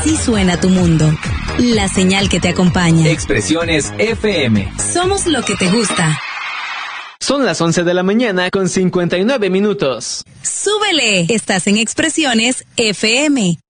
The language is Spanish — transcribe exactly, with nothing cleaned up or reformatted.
Así suena tu mundo. La señal que te acompaña. Expresiones F M. Somos lo que te gusta. Son las once de la mañana con cincuenta y nueve minutos. ¡Súbele! Estás en Expresiones F M.